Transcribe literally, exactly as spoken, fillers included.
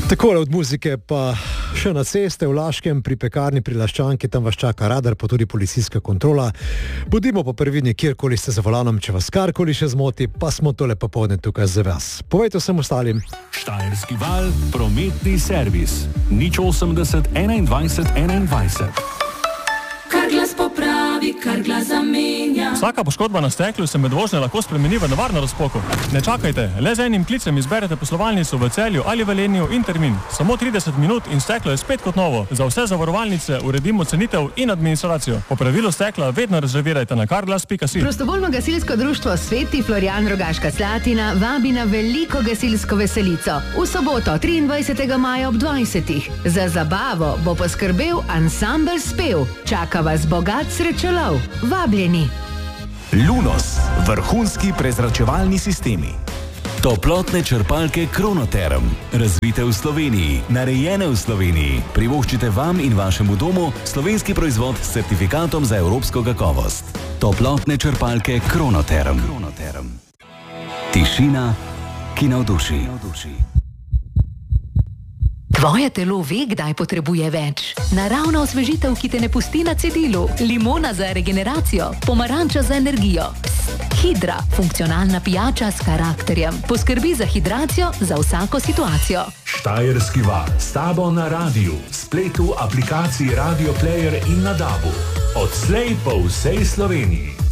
Takole od muzike pa še na ceste v Laškem pri pekarni pri Laščanki, tam vas čaka radar, pa tudi policijska kontrola. Bodimo pa prvidni, kjerkoli ste za volanom, če vas karkoli še zmoti, pa smo tole popovdne tukaj za vas. Povejte vsem ostalim. Štajerski val, prometni servis. nič osemdeset enaindvajset enaindvajset. Carglass popravi, Carglass zamenja. Vsaka poškodba na steklu se med vožnjo lahko spremeni v nevarno razpoko. Ne čakajte, le z enim klicem izberete poslovalnico v Celju ali Velenju in termin. Samo trideset minut in steklo je spet kot novo. Za vse zavarovalnice uredimo cenitev in administracijo. Po pravilu stekla vedno rezervirajte na carglass pika si. Prostovoljno gasilsko društvo Sveti Florijan Rogaška Slatina vabi na veliko gasilsko veselico v soboto triindvajsetega maja ob dvajsetih. Za zabavo bo poskrbel ansambel Spev. Čaka vas bogat srečolov. Vabljeni. Lunos, vrhunski prezračevalni sistemi. Toplotne črpalke Kronoterm, razvite v Sloveniji, narejene v Sloveniji. Privoščite vam in vašemu domu slovenski proizvod s certifikatom za evropsko kakovost. Toplotne črpalke Kronoterm. Kronoterm. Tišina, ki navduši. Tvoje telo ve, kdaj potrebuje več. Naravna osvežitev, ki te ne pusti na cedilu. Limona za regeneracijo, pomaranča za energijo. Psst, Hidra, funkcionalna pijača s karakterjem. Poskrbi za hidracijo za vsako situacijo. Štajerski val, s tabo na radiju, spletu, aplikaciji Radio Player in na dabu. Odslej po vsej Sloveniji.